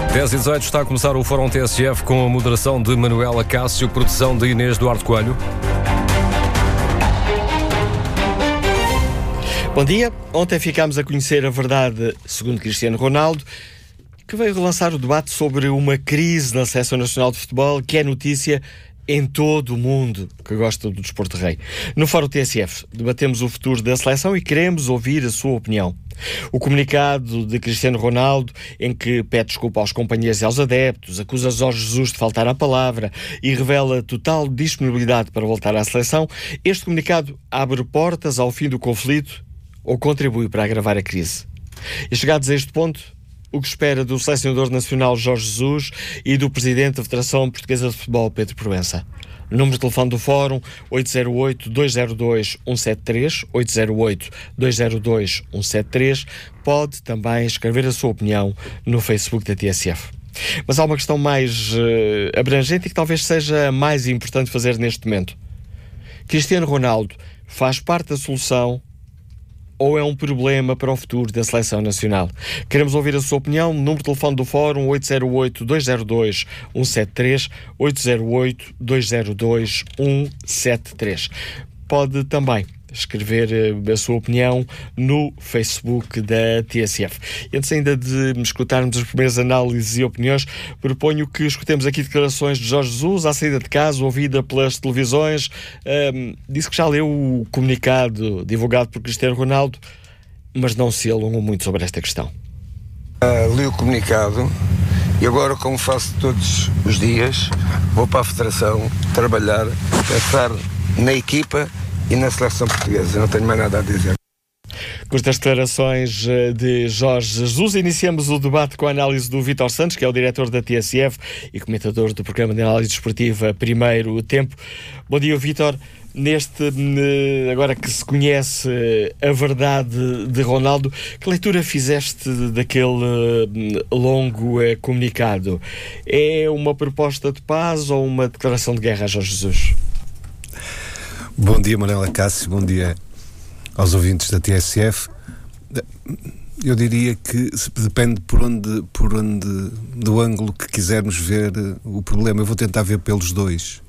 10h18 está a começar o Fórum TSF com a moderação de Manuela Cássio, produção de Inês Duarte Coelho. Bom dia. Ontem ficámos a conhecer a verdade, segundo Cristiano Ronaldo, que veio relançar o debate sobre uma crise na Seleção Nacional de Futebol, que é notícia em todo o mundo que gosta do desporto rei. No Fórum TSF debatemos o futuro da seleção e queremos ouvir a sua opinião. O comunicado de Cristiano Ronaldo, em que pede desculpa aos companheiros e aos adeptos, acusa Jorge Jesus de faltar à palavra e revela total disponibilidade para voltar à seleção, este comunicado abre portas ao fim do conflito ou contribui para agravar a crise? E chegados a este ponto, o que espera do selecionador nacional Jorge Jesus e do presidente da Federação Portuguesa de Futebol, Pedro Proença? Número de telefone do Fórum 808-202-173, 808-202-173. Pode também escrever a sua opinião no Facebook da TSF. Mas há uma questão mais abrangente e que talvez seja a mais importante fazer neste momento. Cristiano Ronaldo faz parte da solução ou é um problema para o futuro da Seleção Nacional? Queremos ouvir a sua opinião. Número de telefone do Fórum 808-202-173, 808-202-173. Pode também escrever a sua opinião no Facebook da TSF. E antes ainda de escutarmos as primeiras análises e opiniões, proponho que escutemos aqui declarações de Jorge Jesus à saída de casa, ouvida pelas televisões. Disse que já leu o comunicado divulgado por Cristiano Ronaldo, mas não se alongou muito sobre esta questão. Li o comunicado e agora, como faço todos os dias, vou para a Federação trabalhar, pensar na equipa e na seleção portuguesa. Não tenho mais nada a dizer. Com estas declarações de Jorge Jesus, iniciamos o debate com a análise do Vítor Santos, que é o diretor da TSF e comentador do programa de análise desportiva Primeiro Tempo. Bom dia, Vítor. Agora que se conhece a verdade de Ronaldo, que leitura fizeste daquele longo comunicado? É uma proposta de paz ou uma declaração de guerra a Jorge Jesus? Bom dia, Manuela Cássio, bom dia aos ouvintes da TSF. Eu diria que depende do ângulo que quisermos ver o problema. Eu vou tentar ver pelos dois.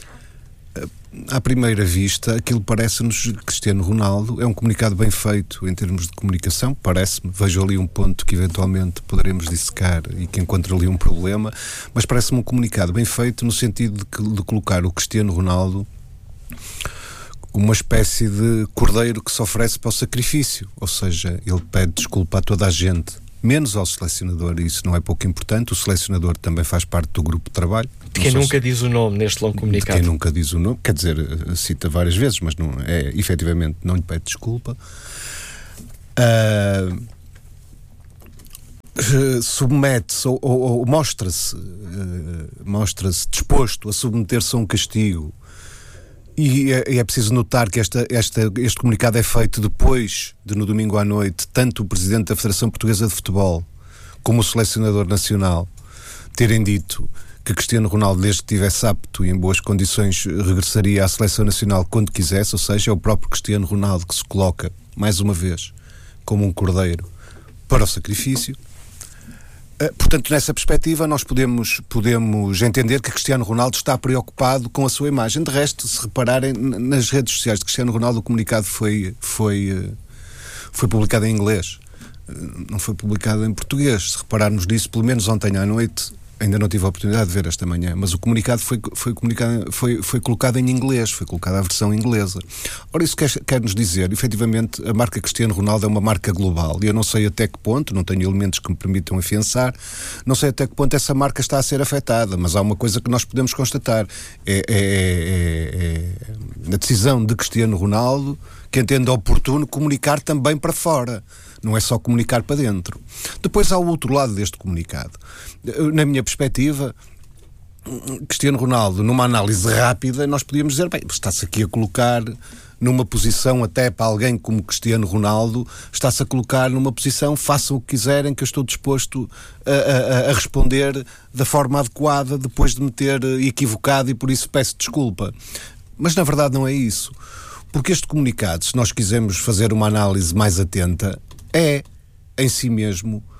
À primeira vista, aquilo parece-nos Cristiano Ronaldo, é um comunicado bem feito em termos de comunicação, parece-me. Vejo ali um ponto que eventualmente poderemos dissecar e que encontro ali um problema, mas parece-me um comunicado bem feito no sentido de colocar o Cristiano Ronaldo uma espécie de cordeiro que se oferece para o sacrifício, ou seja, ele pede desculpa a toda a gente, menos ao selecionador, e isso não é pouco importante. O selecionador também faz parte do grupo de trabalho. De quem nunca diz o nome neste longo comunicado. De quem nunca diz o nome, quer dizer, cita várias vezes, mas não é, efetivamente não lhe pede desculpa. Submete-se ou mostra-se disposto a submeter-se a um castigo. E é preciso notar que este comunicado é feito depois de, no domingo à noite, tanto o Presidente da Federação Portuguesa de Futebol como o Selecionador Nacional terem dito que Cristiano Ronaldo, desde que estivesse apto e em boas condições, regressaria à Seleção Nacional quando quisesse, ou seja, é o próprio Cristiano Ronaldo que se coloca, mais uma vez, como um cordeiro para o sacrifício. Portanto, nessa perspectiva, nós podemos entender que Cristiano Ronaldo está preocupado com a sua imagem. De resto, se repararem nas redes sociais de Cristiano Ronaldo, o comunicado foi publicado em inglês, não foi publicado em português. Se repararmos nisso, pelo menos ontem à noite, ainda não tive a oportunidade de ver esta manhã, mas o comunicado foi colocado em inglês, foi colocada a versão inglesa. Ora, isso quer nos dizer, efetivamente, a marca Cristiano Ronaldo é uma marca global, e eu não sei até que ponto, não tenho elementos que me permitam afiançar, não sei até que ponto essa marca está a ser afetada, mas há uma coisa que nós podemos constatar, é a decisão de Cristiano Ronaldo, que entende oportuno comunicar também para fora. Não é só comunicar para dentro. Depois há o outro lado deste comunicado. Na minha perspectiva, Cristiano Ronaldo, numa análise rápida, nós podíamos dizer, bem, está-se aqui a colocar numa posição, até para alguém como Cristiano Ronaldo, está-se a colocar numa posição, façam o que quiserem, que eu estou disposto a responder da forma adequada, depois de me ter equivocado, e por isso peço desculpa. Mas na verdade não é isso. Porque este comunicado, se nós quisermos fazer uma análise mais atenta, é em si mesmo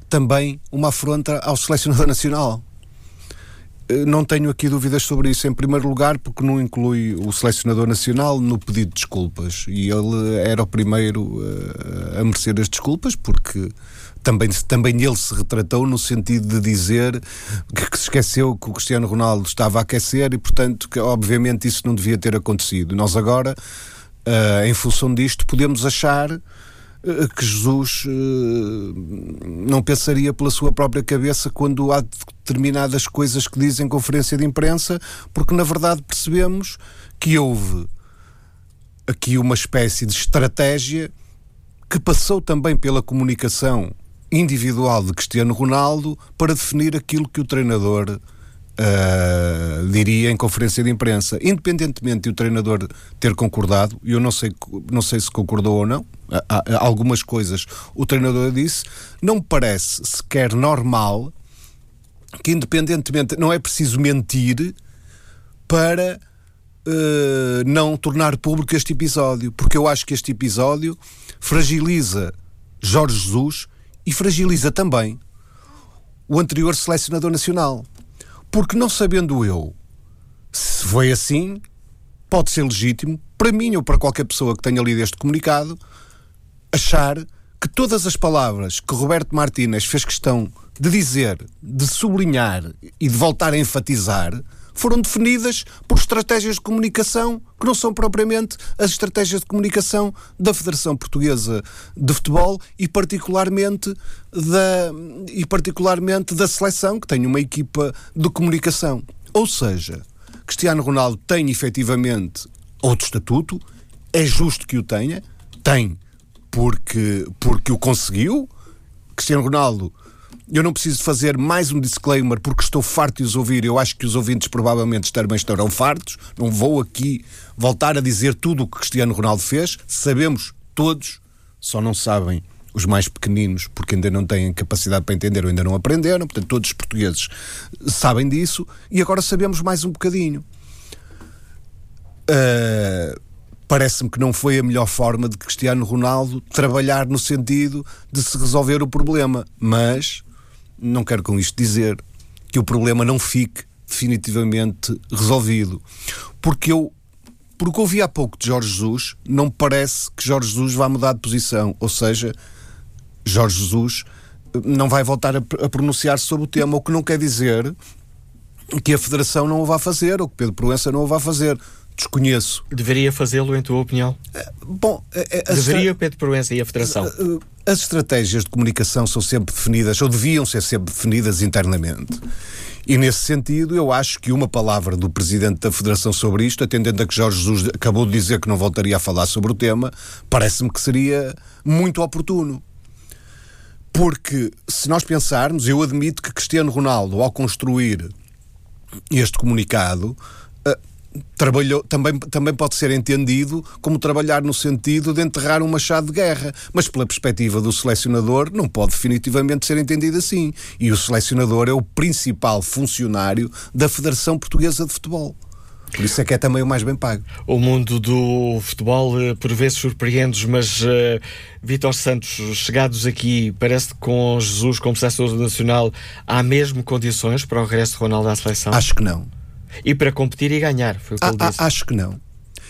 também uma afronta ao selecionador nacional. Não tenho aqui dúvidas sobre isso, em primeiro lugar porque não inclui o selecionador nacional no pedido de desculpas, e ele era o primeiro a merecer as desculpas, porque também ele se retratou no sentido de dizer que se esqueceu que o Cristiano Ronaldo estava a aquecer e, portanto, que obviamente isso não devia ter acontecido. Nós agora, em função disto, podemos achar que Jesus não pensaria pela sua própria cabeça quando há determinadas coisas que diz em conferência de imprensa, porque na verdade percebemos que houve aqui uma espécie de estratégia que passou também pela comunicação individual de Cristiano Ronaldo para definir aquilo que o treinador diria em conferência de imprensa, independentemente de o treinador ter concordado. Eu não sei se concordou ou não. Algumas coisas o treinador disse. Não me parece sequer normal que, independentemente, não é preciso mentir para não tornar público este episódio, porque eu acho que este episódio fragiliza Jorge Jesus e fragiliza também o anterior selecionador nacional. Porque, não sabendo eu se foi assim, pode ser legítimo, para mim ou para qualquer pessoa que tenha lido este comunicado, achar que todas as palavras que Roberto Martínez fez questão de dizer, de sublinhar e de voltar a enfatizar, foram definidas por estratégias de comunicação que não são propriamente as estratégias de comunicação da Federação Portuguesa de Futebol e particularmente da seleção, que tem uma equipa de comunicação. Ou seja, Cristiano Ronaldo tem efetivamente outro estatuto, é justo que o tenha, tem porque o conseguiu. Cristiano Ronaldo, eu não preciso fazer mais um disclaimer porque estou farto de os ouvir. Eu acho que os ouvintes provavelmente também estarão fartos. Não vou aqui voltar a dizer tudo o que Cristiano Ronaldo fez. Sabemos todos, só não sabem os mais pequeninos porque ainda não têm capacidade para entender ou ainda não aprenderam. Portanto, todos os portugueses sabem disso e agora sabemos mais um bocadinho. Parece-me que não foi a melhor forma de Cristiano Ronaldo trabalhar no sentido de se resolver o problema, mas não quero com isto dizer que o problema não fique definitivamente resolvido. Porque ouvi há pouco de Jorge Jesus, não me parece que Jorge Jesus vá mudar de posição. Ou seja, Jorge Jesus não vai voltar a pronunciar-se sobre o tema, o que não quer dizer que a Federação não o vá fazer, ou que Pedro Proença não o vá fazer. Desconheço. Deveria fazê-lo, em tua opinião? Bom, deveria o Pedro Proença e a Federação? As estratégias de comunicação são sempre definidas, ou deviam ser sempre definidas internamente. E nesse sentido, eu acho que uma palavra do Presidente da Federação sobre isto, atendendo a que Jorge Jesus acabou de dizer que não voltaria a falar sobre o tema, parece-me que seria muito oportuno. Porque, se nós pensarmos, eu admito que Cristiano Ronaldo, ao construir este comunicado, trabalhou, também pode ser entendido como trabalhar no sentido de enterrar um machado de guerra, mas pela perspectiva do selecionador não pode definitivamente ser entendido assim, e o selecionador é o principal funcionário da Federação Portuguesa de Futebol, por isso é que é também o mais bem pago. O mundo do futebol por vezes surpreende-nos, mas Vítor Santos, chegados aqui, parece que com Jesus como selecionador nacional há mesmo condições para o regresso de Ronaldo à seleção? Acho que não. E para competir e ganhar, foi o que ele disse. Acho que não.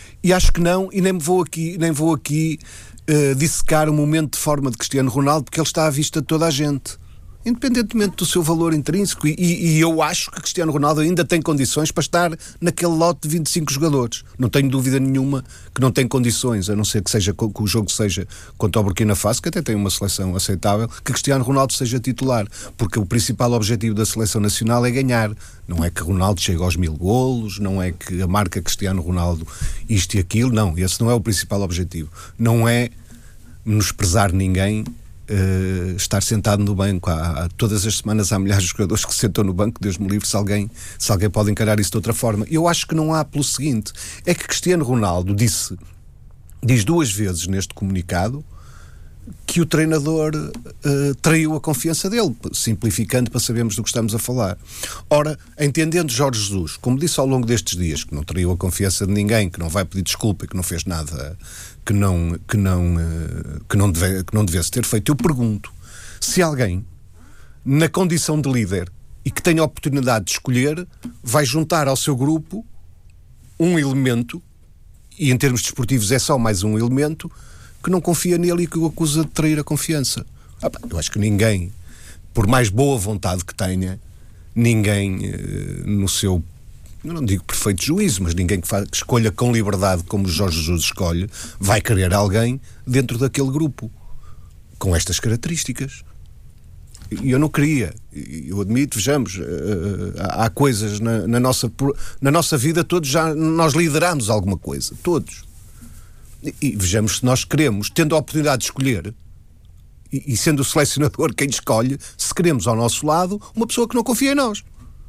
E nem vou aqui dissecar o momento de forma de Cristiano Ronaldo, porque ele está à vista de toda a gente, independentemente do seu valor intrínseco. E eu acho que Cristiano Ronaldo ainda tem condições para estar naquele lote de 25 jogadores. Não tenho dúvida nenhuma que não tem condições, a não ser que o jogo seja contra o Burkina Faso, que até tem uma seleção aceitável, que Cristiano Ronaldo seja titular, porque o principal objetivo da seleção nacional é ganhar. Não é que Ronaldo chegue aos 1000 golos, não é que a marca Cristiano Ronaldo isto e aquilo, não, esse não é o principal objetivo. Não é menosprezar ninguém, estar sentado no banco. Todas as semanas há milhares de jogadores que se sentam no banco, Deus me livre se alguém pode encarar isso de outra forma. Eu acho que não há, pelo seguinte, é que Cristiano Ronaldo diz 2 vezes neste comunicado que o treinador traiu a confiança dele, simplificando para sabermos do que estamos a falar. Ora, entendendo Jorge Jesus, como disse ao longo destes dias, que não traiu a confiança de ninguém, que não vai pedir desculpa e que não fez nada que não devesse ter feito, eu pergunto se alguém na condição de líder e que tenha a oportunidade de escolher, vai juntar ao seu grupo um elemento, e em termos desportivos é só mais um elemento, que não confia nele e que o acusa de trair a confiança. Eu acho que ninguém, por mais boa vontade que tenha, ninguém no seu, eu não digo perfeito juízo, mas ninguém que escolha com liberdade como o Jorge Jesus escolhe, vai querer alguém dentro daquele grupo com estas características. E eu não queria, eu admito, vejamos, há coisas na nossa vida, todos nós lideramos alguma coisa, todos. E vejamos se nós queremos, tendo a oportunidade de escolher, e sendo o selecionador quem escolhe, se queremos ao nosso lado uma pessoa que não confia em nós.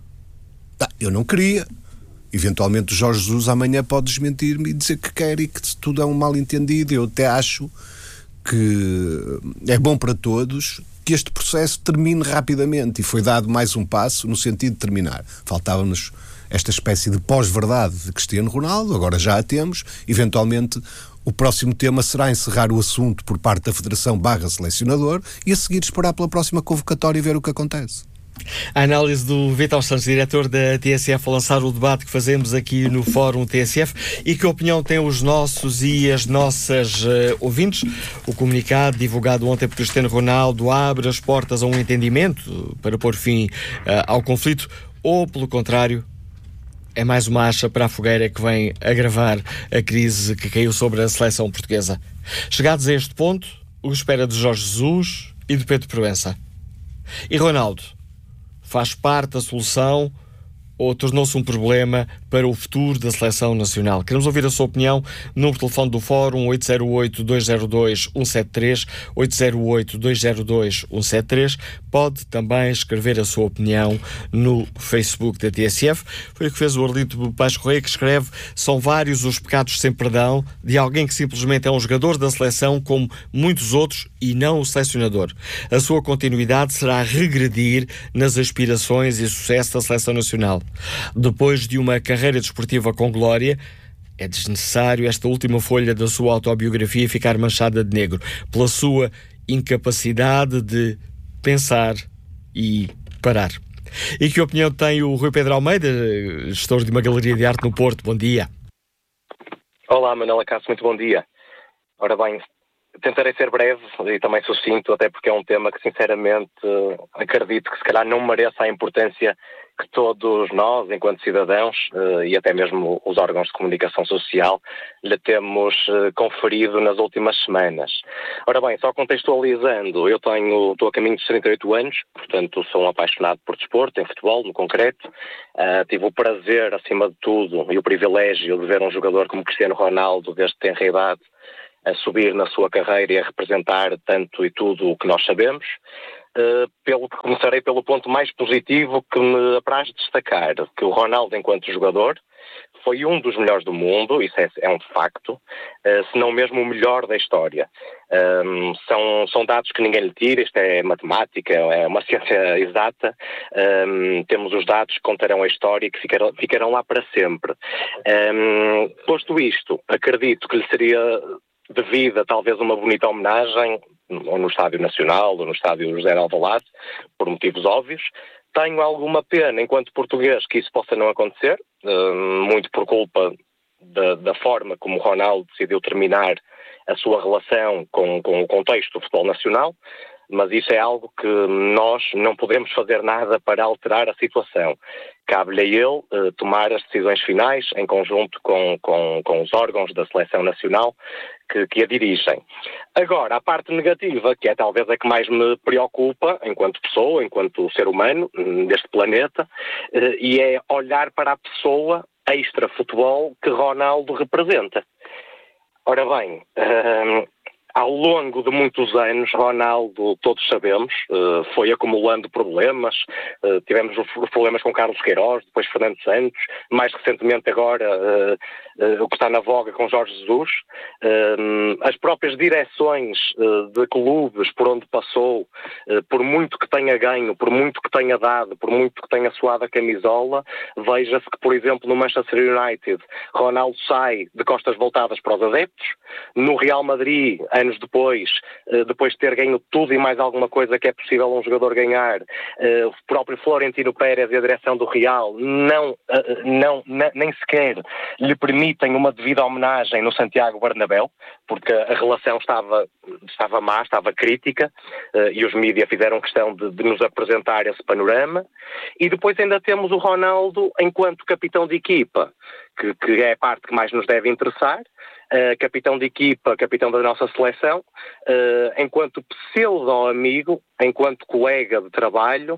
Eu não queria. Eventualmente o Jorge Jesus amanhã pode desmentir-me e dizer que quer e que tudo é um mal-entendido. Eu até acho que é bom para todos que este processo termine rapidamente, e foi dado mais um passo no sentido de terminar. Faltava-nos esta espécie de pós-verdade de Cristiano Ronaldo, agora já a temos. Eventualmente o próximo tema será encerrar o assunto por parte da Federação /selecionador e a seguir esperar pela próxima convocatória e ver o que acontece. A análise do Vítor Santos, diretor da TSF, a lançar o debate que fazemos aqui no Fórum TSF. E que opinião têm os nossos e as nossas ouvintes? O comunicado divulgado ontem por Cristiano Ronaldo abre as portas a um entendimento para pôr fim ao conflito, ou, pelo contrário, é mais uma acha para a fogueira que vem agravar a crise que caiu sobre a seleção portuguesa? Chegados a este ponto, o que espera de Jorge Jesus e de Pedro Proença? E Ronaldo faz parte da solução ou tornou-se um problema para o futuro da seleção nacional? Queremos ouvir a sua opinião. Número de telefone do Fórum 808-202-173, 808-202-173. Pode também escrever a sua opinião no Facebook da TSF. Foi o que fez o Arlito Paes Correia, que escreve: são vários os pecados sem perdão de alguém que simplesmente é um jogador da seleção como muitos outros e não o selecionador. A sua continuidade será regredir nas aspirações e sucesso da seleção nacional. Depois de uma carreira desportiva com glória, é desnecessário esta última folha da sua autobiografia ficar manchada de negro pela sua incapacidade de pensar e parar. E que opinião tem o Rui Pedro Almeida, gestor de uma galeria de arte no Porto? Bom dia. Olá, Manuela Cássio, muito bom dia. Ora bem, tentarei ser breve e também sucinto, até porque é um tema que, sinceramente, acredito que se calhar não mereça a importância que todos nós, enquanto cidadãos, e até mesmo os órgãos de comunicação social, lhe temos conferido nas últimas semanas. Ora bem, só contextualizando, eu estou a caminho dos 38 anos, portanto sou um apaixonado por desporto, em futebol, no concreto. Tive o prazer, acima de tudo, e o privilégio de ver um jogador como Cristiano Ronaldo, desde tenra idade, a subir na sua carreira e a representar tanto e tudo o que nós sabemos. Começarei pelo ponto mais positivo que me apraz destacar, que o Ronaldo, enquanto jogador, foi um dos melhores do mundo, isso é um facto, se não mesmo o melhor da história. São dados que ninguém lhe tira, isto é matemática, é uma ciência exata. Temos os dados que contarão a história e que ficarão lá para sempre. Posto isto, acredito que lhe seria devida talvez uma bonita homenagem, ou no Estádio Nacional, ou no Estádio José de Alvalade, por motivos óbvios. Tenho alguma pena, enquanto português, que isso possa não acontecer, muito por culpa da forma como o Ronaldo decidiu terminar a sua relação com o contexto do futebol nacional, mas isso é algo que nós não podemos fazer nada para alterar a situação. Cabe-lhe a ele tomar as decisões finais em conjunto com os órgãos da seleção nacional que a dirigem. Agora, a parte negativa, que é talvez a que mais me preocupa enquanto pessoa, enquanto ser humano deste planeta, e é olhar para a pessoa extra-futebol que Ronaldo representa. Ora bem, ao longo de muitos anos, Ronaldo, todos sabemos, foi acumulando problemas. Tivemos os problemas com Carlos Queiroz, depois Fernando Santos, mais recentemente agora o que está na voga com Jorge Jesus. As próprias direções de clubes por onde passou, por muito que tenha ganho, por muito que tenha dado, por muito que tenha suado a camisola, veja-se que, por exemplo, no Manchester United, Ronaldo sai de costas voltadas para os adeptos. No Real Madrid, anos depois de ter ganho tudo e mais alguma coisa que é possível um jogador ganhar, o próprio Florentino Pérez e a direção do Real nem sequer lhe permitem uma devida homenagem no Santiago Bernabéu, porque a relação estava má, estava crítica, e os mídias fizeram questão de nos apresentar esse panorama. E depois ainda temos o Ronaldo enquanto capitão de equipa, que é a parte que mais nos deve interessar, capitão de equipa, capitão da nossa seleção, enquanto pseudo-amigo, enquanto colega de trabalho,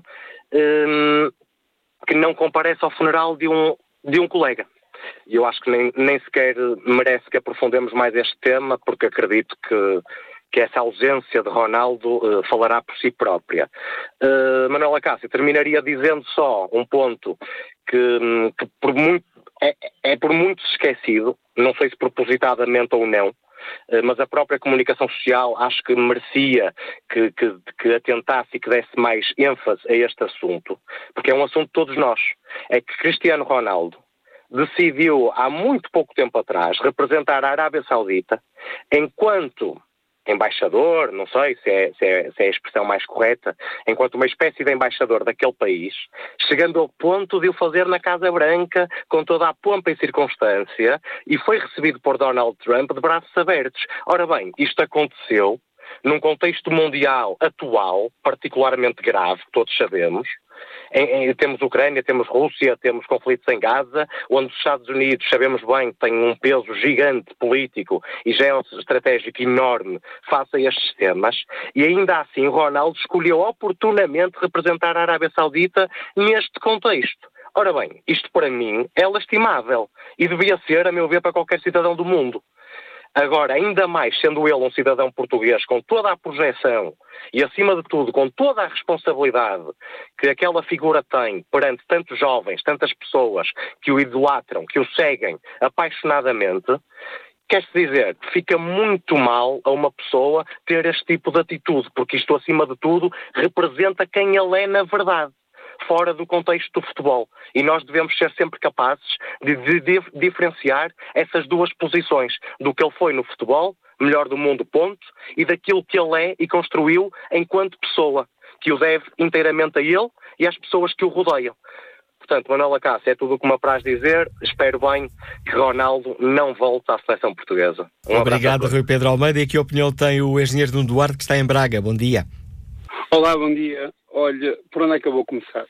que não comparece ao funeral de um colega. E eu acho que nem sequer merece que aprofundemos mais este tema, porque acredito que essa ausência de Ronaldo falará por si própria. Manuel Acácio, terminaria dizendo só um ponto que por muitos esquecido, não sei se propositadamente ou não, mas a própria comunicação social acho que merecia que atentasse e que desse mais ênfase a este assunto, porque é um assunto de todos nós. É que Cristiano Ronaldo decidiu há muito pouco tempo atrás representar a Arábia Saudita enquanto embaixador, não sei se é a expressão mais correta, enquanto uma espécie de embaixador daquele país, chegando ao ponto de o fazer na Casa Branca com toda a pompa e circunstância, e foi recebido por Donald Trump de braços abertos. Ora bem, isto aconteceu num contexto mundial atual, particularmente grave, todos sabemos. Temos Ucrânia, temos Rússia, temos conflitos em Gaza, onde os Estados Unidos, sabemos bem, têm um peso gigante político e geoestratégico enorme face a estes temas, e ainda assim Ronaldo escolheu oportunamente representar a Arábia Saudita neste contexto. Ora bem, isto para mim é lastimável e devia ser, a meu ver, para qualquer cidadão do mundo. Agora, ainda mais sendo ele um cidadão português com toda a projeção e, acima de tudo, com toda a responsabilidade que aquela figura tem perante tantos jovens, tantas pessoas que o idolatram, que o seguem apaixonadamente, quer-se dizer que fica muito mal a uma pessoa ter este tipo de atitude, porque isto, acima de tudo, representa quem ele é na verdade, fora do contexto do futebol. E nós devemos ser sempre capazes de diferenciar essas duas posições, do que ele foi no futebol, melhor do mundo, ponto, e daquilo que ele é e construiu enquanto pessoa, que o deve inteiramente a ele e às pessoas que o rodeiam. Portanto, Manuel Acácio, é tudo o que me apraz dizer. Espero bem que Ronaldo não volte à seleção portuguesa. Obrigado, Rui Pedro Almeida. E que opinião tem o engenheiro Nuno Duarte, que está em Braga? Bom dia. Olá, bom dia. Olha, por onde é que eu vou começar?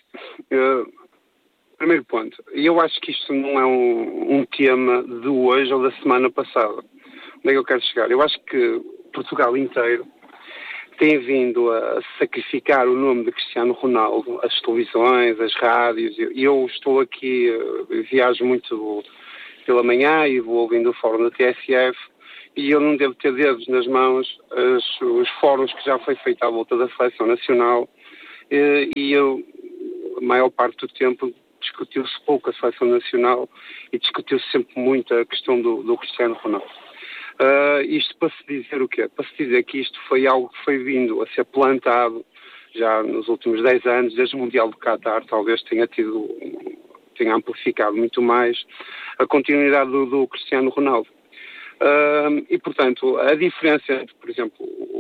Primeiro ponto, eu acho que isto não é um tema de hoje ou da semana passada. Onde é que eu quero chegar? Eu acho que Portugal inteiro tem vindo a sacrificar o nome de Cristiano Ronaldo, as televisões, as rádios. Eu estou aqui, viajo muito pela manhã e vou ouvindo o fórum da TSF, e eu não devo ter dedos nas mãos os fóruns que já foi feito à volta da Seleção Nacional, e eu, a maior parte do tempo, discutiu-se pouco a Seleção Nacional e discutiu-se sempre muito a questão do Cristiano Ronaldo. Isto para se dizer o quê? Para se dizer que isto foi algo que foi vindo a ser plantado já nos últimos 10 anos, desde o Mundial do Qatar, talvez tenha amplificado muito mais a continuidade do Cristiano Ronaldo. E, portanto, a diferença entre, por exemplo,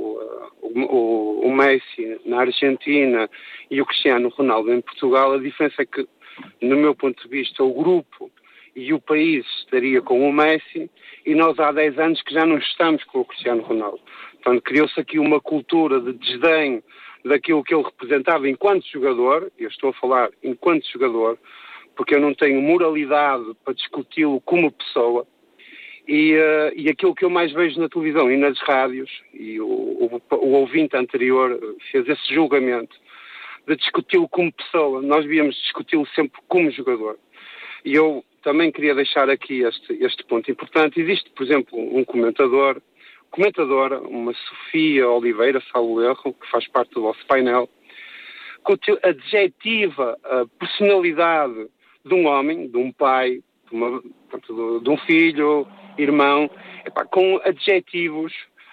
o Messi na Argentina e o Cristiano Ronaldo em Portugal, a diferença é que, no meu ponto de vista, o grupo e o país estaria com o Messi, e nós há 10 anos que já não estamos com o Cristiano Ronaldo. Portanto, criou-se aqui uma cultura de desdém daquilo que ele representava enquanto jogador. Eu estou a falar enquanto jogador, porque eu não tenho moralidade para discuti-lo como pessoa. E aquilo que eu mais vejo na televisão e nas rádios, e o ouvinte anterior fez esse julgamento de discuti-lo como pessoa, nós devíamos discuti-lo sempre como jogador. E eu também queria deixar aqui este ponto importante. Existe, por exemplo, um comentadora, uma Sofia Oliveira, salvo erro, que faz parte do vosso painel, que adjetiva a personalidade de um homem, de um pai, de um filho, irmão, com adjetivos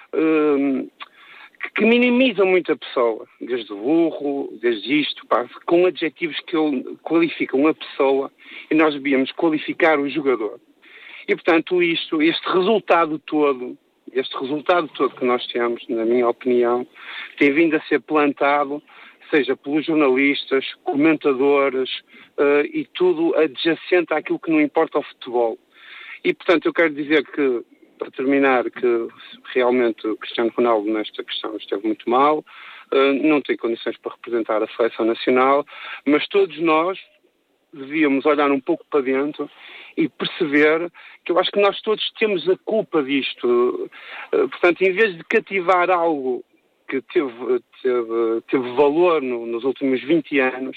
que minimizam muito a pessoa, desde o burro, desde isto, com adjetivos que qualificam a pessoa, e nós devíamos qualificar o jogador. E, portanto, este resultado todo este resultado todo que nós temos, na minha opinião, tem vindo a ser plantado, seja pelos jornalistas, comentadores e tudo adjacente àquilo que não importa ao futebol. E, portanto, eu quero dizer que, para terminar, que realmente o Cristiano Ronaldo nesta questão esteve muito mal, não tem condições para representar a seleção nacional, mas todos nós devíamos olhar um pouco para dentro e perceber que eu acho que nós todos temos a culpa disto. Portanto, em vez de cativar algo que teve valor nos últimos 20 anos,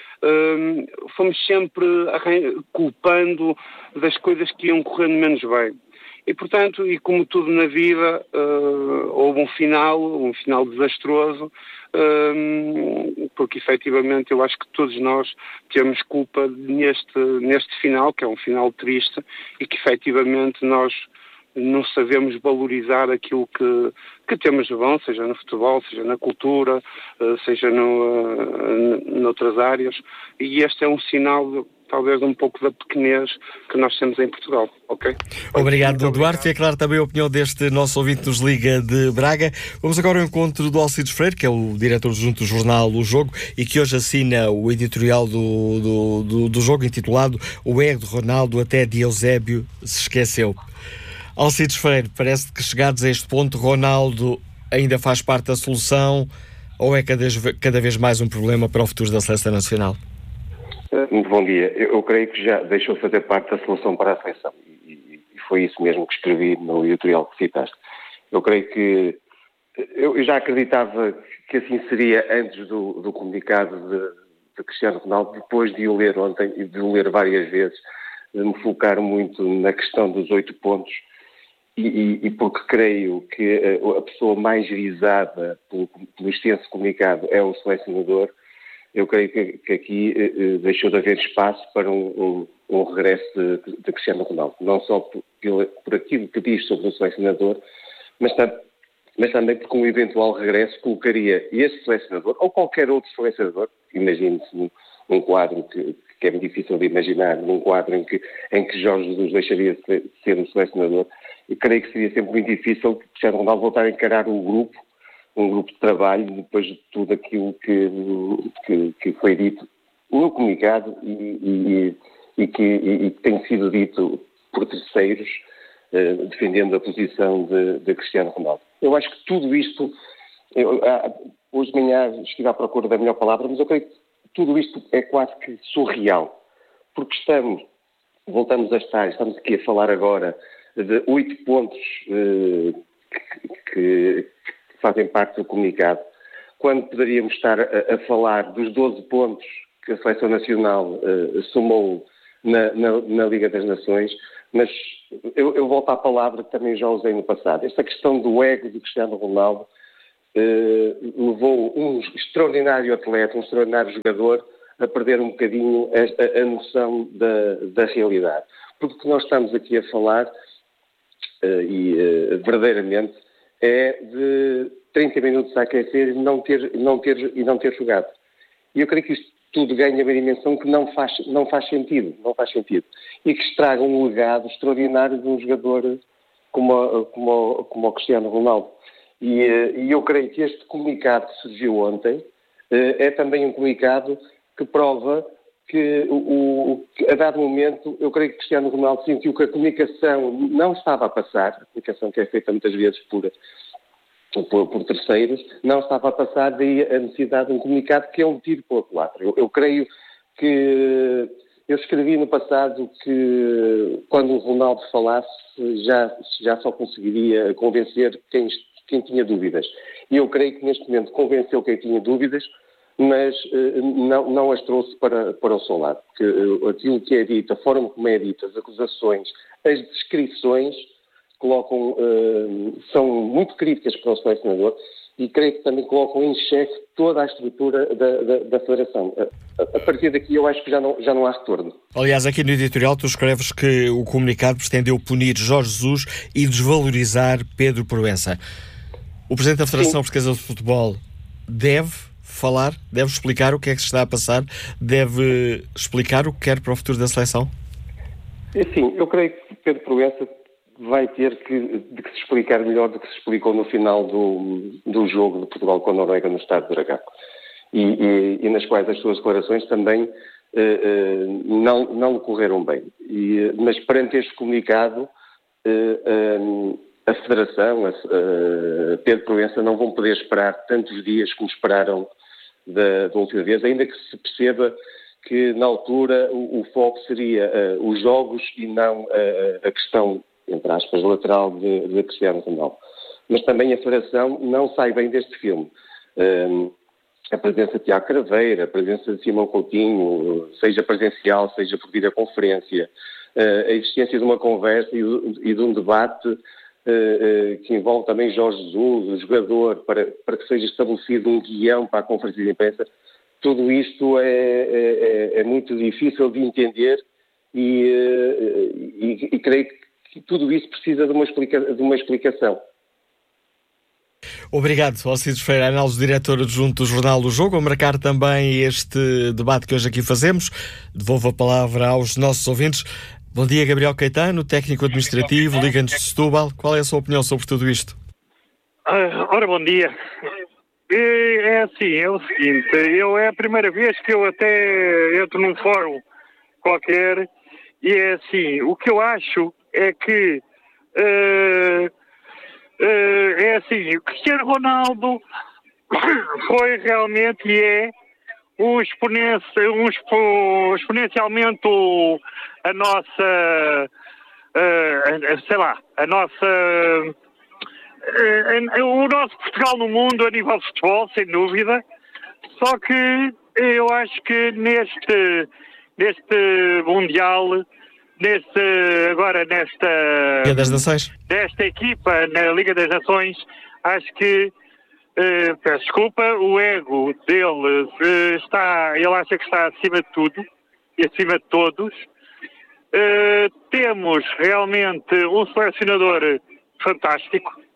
fomos sempre culpando das coisas que iam correndo menos bem. E, portanto, e como tudo na vida, houve um final desastroso, porque efetivamente eu acho que todos nós temos culpa neste final, que é um final triste, e que efetivamente nós não sabemos valorizar aquilo que temos de bom, seja no futebol, seja na cultura, seja noutras áreas, e este é um sinal talvez um pouco da pequenez que nós temos em Portugal, ok? Obrigado, Duarte. E é claro também a opinião deste nosso ouvinte que nos liga de Braga. Vamos agora ao encontro do Alcides Freire, que é o diretor adjunto do jornal O Jogo e que hoje assina o editorial do jogo intitulado O Ego de Ronaldo até de Eusébio se esqueceu. Alcides Freire, parece que chegados a este ponto, Ronaldo ainda faz parte da solução ou é cada vez mais um problema para o futuro da seleção nacional? Muito bom dia. Eu creio que já deixou de fazer parte da solução para a seleção e foi isso mesmo que escrevi no editorial que citaste. Eu creio que eu já acreditava que assim seria antes do comunicado de Cristiano Ronaldo, depois de o ler ontem e de o ler várias vezes, de me focar muito na questão dos 8 pontos e porque creio que a pessoa mais visada pelo extenso comunicado é o selecionador. Eu creio que aqui deixou de haver espaço para um regresso de Cristiano Ronaldo. Não só por aquilo que diz sobre o selecionador, mas também porque um eventual regresso colocaria esse selecionador, ou qualquer outro selecionador, imagine-se num quadro que é muito difícil de imaginar, num quadro em que Jorge Jesus deixaria de ser o selecionador, eu creio que seria sempre muito difícil Cristiano Ronaldo voltar a encarar um grupo de trabalho, depois de tudo aquilo que foi dito no comunicado e que tem sido dito por terceiros, defendendo a posição de Cristiano Ronaldo. Eu acho que tudo isto, hoje de manhã estive à procura da melhor palavra, mas eu creio que tudo isto é quase que surreal, porque estamos aqui a falar agora de 8 pontos que fazem parte do comunicado, quando poderíamos estar a falar dos 12 pontos que a Seleção Nacional somou na Liga das Nações, mas eu volto à palavra que também já usei no passado. Esta questão do ego de Cristiano Ronaldo levou um extraordinário atleta, um extraordinário jogador, a perder um bocadinho a noção da realidade. Porque o que nós estamos aqui a falar, verdadeiramente, é de 30 minutos a aquecer e não ter jogado. E eu creio que isto tudo ganha uma dimensão que não faz sentido. E que estraga um legado extraordinário de um jogador como o Cristiano Ronaldo. E eu creio que este comunicado que surgiu ontem é também um comunicado que prova que a dado momento, eu creio que Cristiano Ronaldo sentiu que a comunicação não estava a passar, a comunicação que é feita muitas vezes por terceiros, não estava a passar, daí a necessidade de um comunicado que é um tiro para o culatra. Eu creio que eu escrevi no passado que quando o Ronaldo falasse já só conseguiria convencer quem tinha dúvidas. E eu creio que neste momento convenceu quem tinha dúvidas, mas não as trouxe para o seu lado. Porque aquilo que é dito, a forma como é dito, as acusações, as descrições são muito críticas para o selecionador e creio que também colocam em xeque toda a estrutura da Federação. A partir daqui eu acho que já não há retorno. Aliás, aqui no editorial tu escreves que o comunicado pretendeu punir Jorge Jesus e desvalorizar Pedro Proença. O Presidente da Federação Portuguesa de Futebol deve falar, deve explicar o que é que se está a passar, deve explicar o que quer para o futuro da seleção? Sim, eu creio que Pedro Proença vai ter de se explicar melhor do que se explicou no final do jogo de Portugal com a Noruega no Estádio do Dragão. E nas quais as suas declarações também não correram bem. Mas perante este comunicado, a Federação, Pedro Proença, não vão poder esperar tantos dias como esperaram da última vez, ainda que se perceba que na altura o foco seria os jogos e não a questão, entre aspas, lateral de Cristiano Ronaldo. Mas também a Federação não sai bem deste filme. A presença de Tiago Craveiro, a presença de Simão Coutinho, seja presencial, seja por videoconferência, a existência de uma conversa e de um debate que envolve também Jorge Jesus, o jogador, para que seja estabelecido um guião para a conferência de imprensa. Tudo isto é muito difícil de entender e creio que tudo isso precisa de uma explicação. Obrigado, Alcides Ferreira, análise diretor adjunto do Jornal do Jogo, a marcar também este debate que hoje aqui fazemos. Devolvo a palavra aos nossos ouvintes. Bom dia, Gabriel Caetano, técnico administrativo, Liga-nos de Setúbal. Qual é a sua opinião sobre tudo isto? Ora, bom dia. É assim, é o seguinte, é a primeira vez que eu até entro num fórum qualquer e é assim, o que eu acho é que é assim, o Cristiano Ronaldo foi realmente e é exponencialmente a nossa, o nosso Portugal no mundo a nível de futebol, sem dúvida. Só que eu acho que neste Mundial, nesta Liga das Nações, desta equipa na Liga das Nações, acho que peço desculpa, o ego dele ele acha que está acima de tudo e acima de todos. Temos realmente um selecionador fantástico.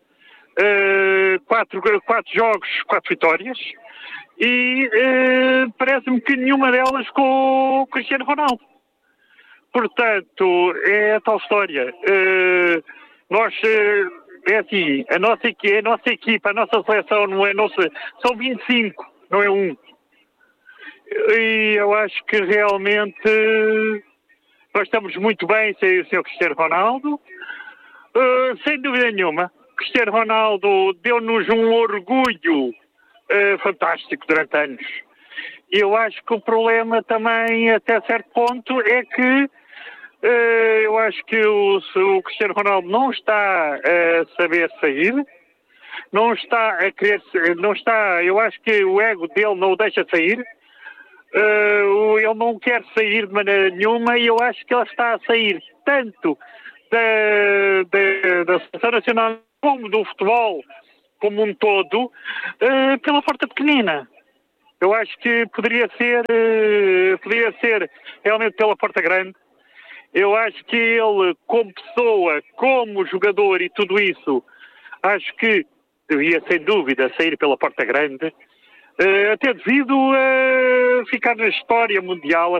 4 jogos, 4 vitórias e parece-me que nenhuma delas com o Cristiano Ronaldo. Portanto, é a tal história. É assim, a nossa equipa, a nossa seleção não é nossa, são 25, não é 1. E eu acho que realmente nós estamos muito bem sem o Sr. Cristiano Ronaldo, sem dúvida nenhuma. Cristiano Ronaldo deu-nos um orgulho fantástico durante anos. E eu acho que o problema também, até certo ponto, é que eu acho que o Cristiano Ronaldo não está a saber sair, não está a querer, eu acho que o ego dele não o deixa sair, ele não quer sair de maneira nenhuma e eu acho que ele está a sair tanto da Seleção Nacional como do futebol como um todo, pela porta pequenina. Eu acho que poderia ser realmente pela porta grande. Eu acho que ele, como pessoa, como jogador e tudo isso, acho que devia, sem dúvida, sair pela porta grande, até devido a ficar na história mundial,